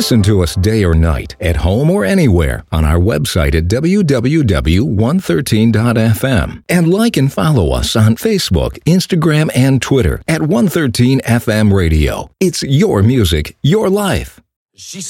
Listen to us day or night, at home or anywhere, on our website at www.113.fm. And like and follow us on Facebook, Instagram, and Twitter at 113 FM Radio. It's your music, your life. She